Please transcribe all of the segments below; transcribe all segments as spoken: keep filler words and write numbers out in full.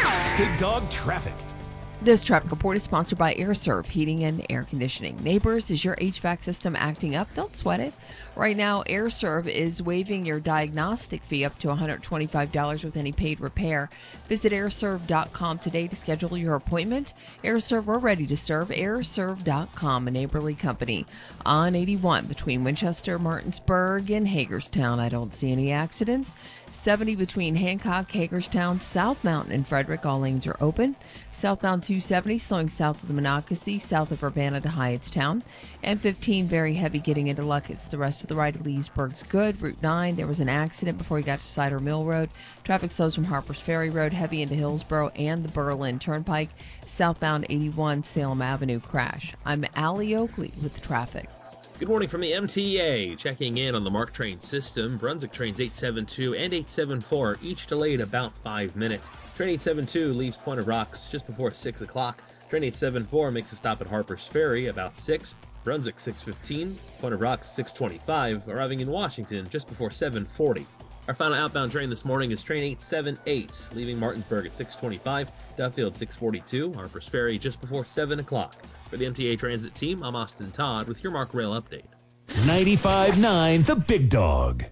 Big Dog Traffic. This traffic report is sponsored by AirServe Heating and Air Conditioning. Neighbors, is your H V A C system acting up? Don't sweat it. Right now, AirServe is waiving your diagnostic fee up to one hundred twenty-five dollars with any paid repair. Visit air serve dot com today to schedule your appointment. AirServe, we're ready to serve. air serve dot com, a neighborly company. On eighty-one between Winchester, Martinsburg, and Hagerstown, I don't see any accidents. seventy between Hancock, Hagerstown, South Mountain, and Frederick. All lanes are open. Southbound two seventy slowing south of the Monocacy, south of Urbana to Hyattstown. And fifteen very heavy getting into Luckett's. The rest of the right of Leesburg's good. Route nine, there was an accident before you got to Cider Mill Road. Traffic slows from Harpers Ferry Road heavy into Hillsborough and the Berlin Turnpike. Southbound eighty-one Salem Avenue crash. I'm Allie Oakley with the traffic. Good morning from the M T A. Checking in on the MARC train system. Brunswick trains eight seven two and eight seven four, each delayed about five minutes. Train eight seven two leaves Point of Rocks just before six o'clock. Train eight seven four makes a stop at Harpers Ferry about six. Brunswick six fifteen, Point of Rocks six twenty-five, arriving in Washington just before seven forty. Our final outbound train this morning is train eight seven eight, leaving Martinsburg at six twenty-five, Duffield six forty-two, Harpers Ferry just before seven o'clock. For the M T A Transit team, I'm Austin Todd with your MARC Rail update. ninety-five point nine The Big Dog.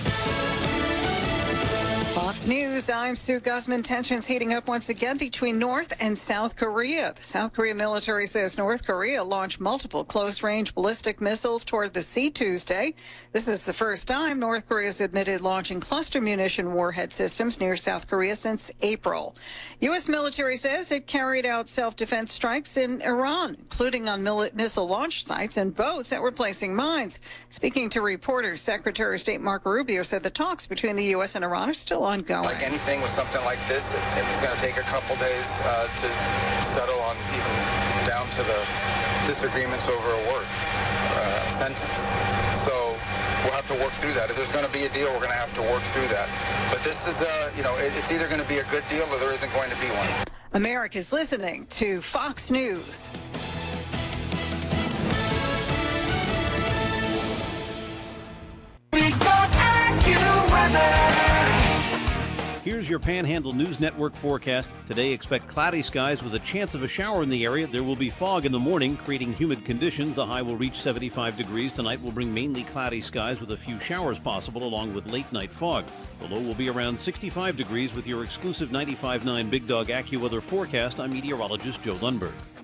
Fox News, I'm Sue Guzman. Tensions heating up once again between North and South Korea. The South Korean military says North Korea launched multiple close-range ballistic missiles toward the sea Tuesday. This is the first time North Korea's admitted launching cluster munition warhead systems near South Korea since April. U S military says it carried out self-defense strikes in Iran, including on mil- missile launch sites and boats that were placing mines. Speaking to reporters, Secretary of State Marco Rubio said the talks between the U S and Iran are still ongoing. Like anything with something like this, it, it's going to take a couple days uh, to settle on, even down to the disagreements over a word, uh, sentence. So we'll have to work through that. If there's going to be a deal, we're going to have to work through that. But this is, uh, you know, it, it's either going to be a good deal or there isn't going to be one. America's listening to Fox News. Here's your Panhandle News Network forecast. Today, expect cloudy skies with a chance of a shower in the area. There will be fog in the morning, creating humid conditions. The high will reach seventy-five degrees. Tonight will bring mainly cloudy skies with a few showers possible, along with late-night fog. The low will be around sixty-five degrees with your exclusive ninety-five point nine Big Dog AccuWeather forecast. I'm meteorologist Joe Lundberg.